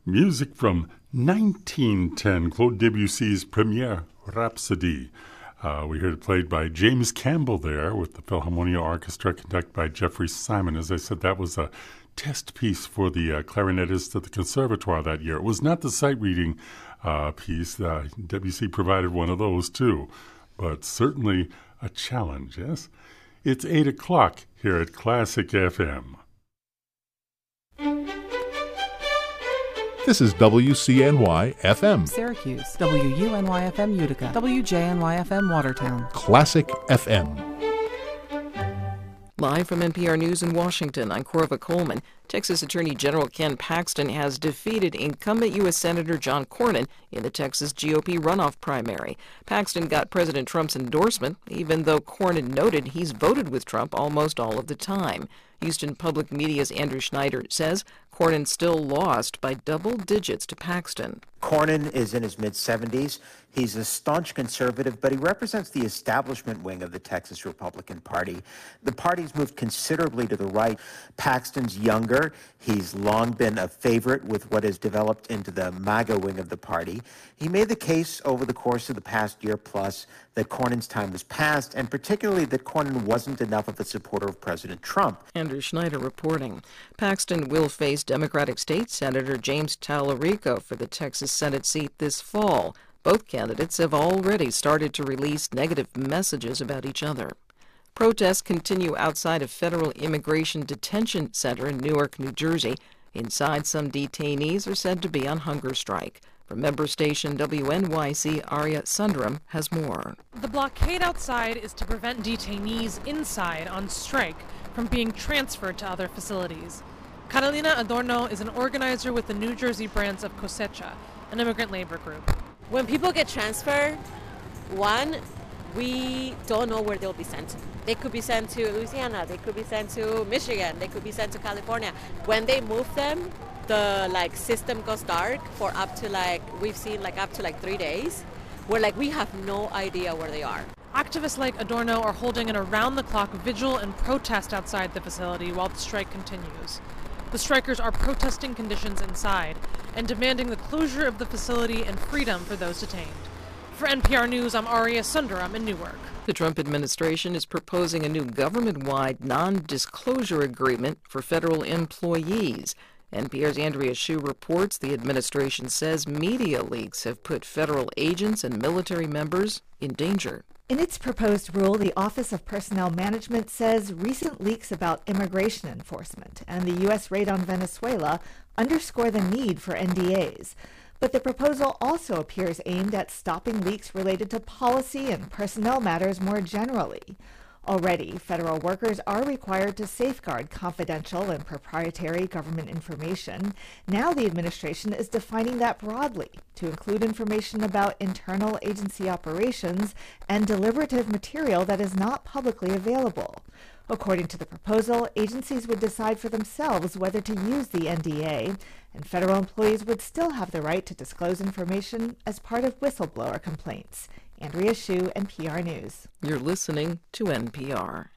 Music from 1910, Claude Debussy's Première Rhapsodie. We heard it played by James Campbell there with the Philharmonia Orchestra, conducted by Jeffrey Simon. As I said, that was a test piece for the clarinetist at the Conservatoire that year. It was not the sight reading piece. Debussy provided one of those too, but certainly a challenge, yes? It's 8 o'clock here at Classic FM. This is WCNY-FM. Syracuse, WUNY-FM Utica, WJNY-FM Watertown. Classic FM. Live from NPR News in Washington, I'm Corva Coleman. Texas Attorney General Ken Paxton has defeated incumbent U.S. Senator John Cornyn in the Texas GOP runoff primary. Paxton got President Trump's endorsement, even though Cornyn noted he's voted with Trump almost all of the time. Houston Public Media's Andrew Schneider says Cornyn still lost by double digits to Paxton. Cornyn is in his mid-70s. He's a staunch conservative, but he represents the establishment wing of the Texas Republican Party. The party's moved considerably to the right. Paxton's younger. He's long been a favorite with what has developed into the MAGA wing of the party. He made the case over the course of the past year plus that Cornyn's time was past, and particularly that Cornyn wasn't enough of a supporter of President Trump. Andrew Schneider reporting. Paxton will face Democratic State Senator James Tallarico for the Texas Senate seat this fall. Both candidates have already started to release negative messages about each other. Protests continue outside a federal immigration detention center in Newark, New Jersey. Inside, some detainees are said to be on hunger strike. From member station WNYC, Arya Sundaram has more. The blockade outside is to prevent detainees inside on strike from being transferred to other facilities. Carolina Adorno is an organizer with the New Jersey branch of Cosecha, an immigrant labor group. When people get transferred, one, we don't know where they'll be sent to. They could be sent to Louisiana, they could be sent to Michigan, they could be sent to California. When they move them, the system goes dark for up to we've seen up to 3 days, where we have no idea where they are. Activists like Adorno are holding an around-the-clock vigil and protest outside the facility while the strike continues. The strikers are protesting conditions inside and demanding the closure of the facility and freedom for those detained. For NPR News, I'm Arya Sundaram in Newark. The Trump administration is proposing a new government-wide non-disclosure agreement for federal employees. NPR's Andrea Hsu reports the administration says media leaks have put federal agents and military members in danger. In its proposed rule, the Office of Personnel Management says recent leaks about immigration enforcement and the U.S. raid on Venezuela underscore the need for NDAs. But the proposal also appears aimed at stopping leaks related to policy and personnel matters more generally. Already, federal workers are required to safeguard confidential and proprietary government information. Now the administration is defining that broadly to include information about internal agency operations and deliberative material that is not publicly available. According to the proposal, agencies would decide for themselves whether to use the NDA, and federal employees would still have the right to disclose information as part of whistleblower complaints. Andrea Hsu, NPR News. You're listening to NPR.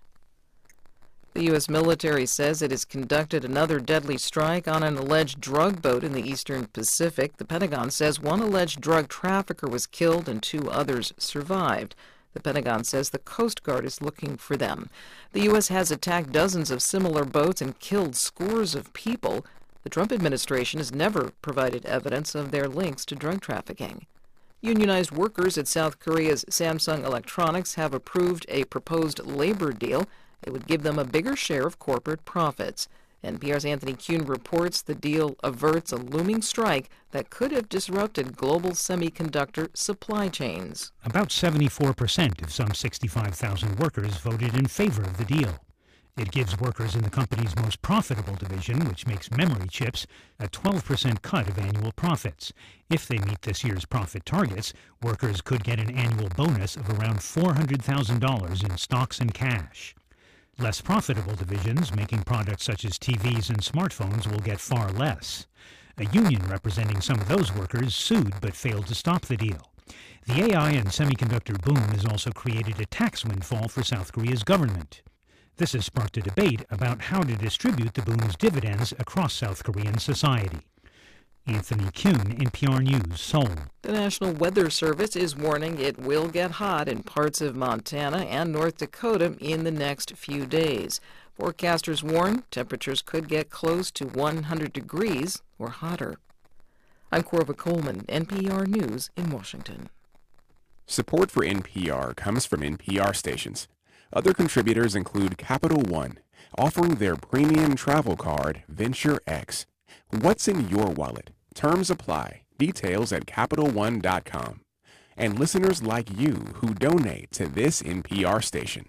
The U.S. military says it has conducted another deadly strike on an alleged drug boat in the eastern Pacific. The Pentagon says one alleged drug trafficker was killed and 2 others survived. The Pentagon says the Coast Guard is looking for them. The U.S. has attacked dozens of similar boats and killed scores of people. The Trump administration has never provided evidence of their links to drug trafficking. Unionized workers at South Korea's Samsung Electronics have approved a proposed labor deal. It would give them a bigger share of corporate profits. NPR's Anthony Kuhn reports the deal averts a looming strike that could have disrupted global semiconductor supply chains. About 74% of some 65,000 workers voted in favor of the deal. It gives workers in the company's most profitable division, which makes memory chips, a 12% cut of annual profits. If they meet this year's profit targets, workers could get an annual bonus of around $400,000 in stocks and cash. Less profitable divisions, making products such as TVs and smartphones, will get far less. A union representing some of those workers sued but failed to stop the deal. The AI and semiconductor boom has also created a tax windfall for South Korea's government. This has sparked a debate about how to distribute the boom's dividends across South Korean society. Anthony Kuhn, NPR News, Seoul. The National Weather Service is warning it will get hot in parts of Montana and North Dakota in the next few days. Forecasters warn temperatures could get close to 100 degrees or hotter. I'm Corva Coleman, NPR News in Washington. Support for NPR comes from NPR stations. Other contributors include Capital One, offering their premium travel card, Venture X. What's in your wallet? Terms apply. Details at CapitalOne.com. And listeners like you who donate to this NPR station.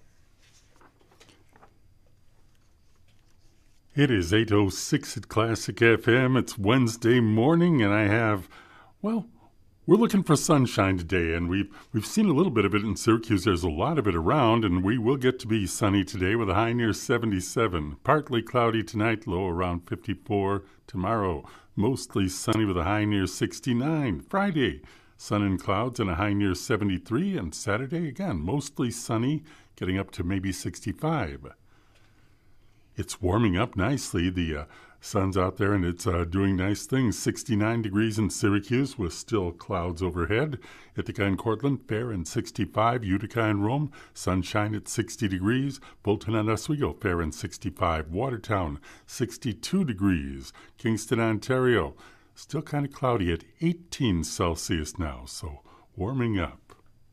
It is 8:06 at Classic FM. It's Wednesday morning, and I have, well, we're looking for sunshine today, and we've seen a little bit of it in Syracuse. There's a lot of it around, and we will get to be sunny today with a high near 77. Partly cloudy tonight, low around 54. Tomorrow, mostly sunny with a high near 69. Friday, sun and clouds and a high near 73. And Saturday, again, mostly sunny, getting up to maybe 65. It's warming up nicely. The sun's out there and it's doing nice things. 69 degrees in Syracuse with still clouds overhead. Ithaca and Cortland, fair and 65. Utica and Rome, sunshine at 60 degrees. Bolton and Oswego, fair and 65. Watertown, 62 degrees. Kingston, Ontario, still kind of cloudy at 18 Celsius now, so warming up.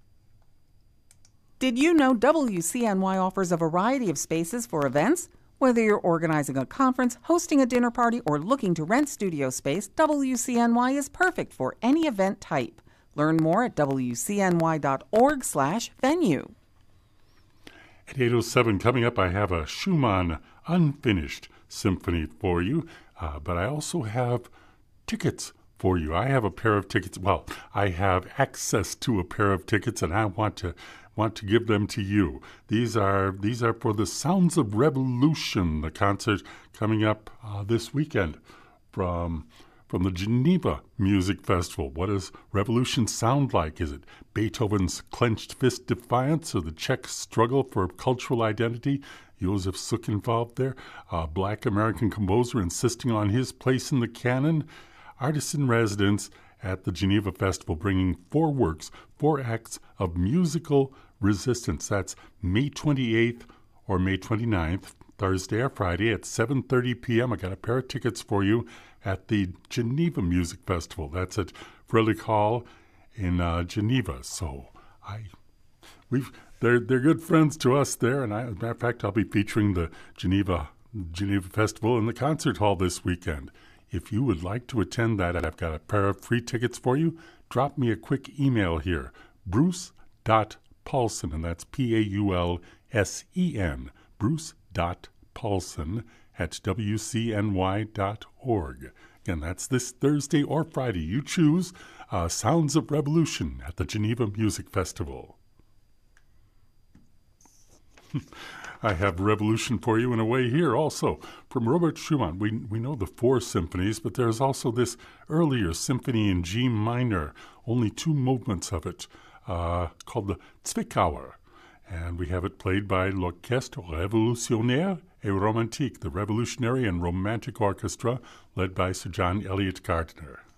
Did you know WCNY offers a variety of spaces for events? Whether you're organizing a conference, hosting a dinner party, or looking to rent studio space, WCNY is perfect for any event type. Learn more at wcny.org/venue. At 8:07 coming up, I have a Schumann Unfinished Symphony for you, but I also have tickets for you. I have a pair of tickets. Well, I have access to a pair of tickets, and I want to give them to you. These are for the Sounds of Revolution, the concert coming up this weekend from the Geneva Music Festival. What does revolution sound like? Is it Beethoven's clenched fist defiance or the Czech struggle for cultural identity? Josef Suk involved there. A Black American composer insisting on his place in the canon. Artists in residence at the Geneva Festival, bringing 4 works, 4 acts of musical resistance. That's May 28th or May 29th, Thursday or Friday at 7:30 p.m. I got a pair of tickets for you at the Geneva Music Festival. That's at Freilich Hall in Geneva. So they're good friends to us there, and as a matter of fact, I'll be featuring the Geneva Festival in the concert hall this weekend. If you would like to attend that, I've got a pair of free tickets for you. Drop me a quick email here, bruce.paulsen, and that's Paulsen, bruce.paulsen@wcny.org. Again, that's this Thursday or Friday. You choose. Sounds of Revolution at the Geneva Music Festival. I have Revolution for you in a way here also. From Robert Schumann, we know the 4 symphonies, but there's also this earlier symphony in G minor, only 2 movements of it, called the Zwickauer. And we have it played by l'Orchestre Révolutionnaire et Romantique, the Revolutionary and Romantic Orchestra, led by Sir John Eliot Gardiner.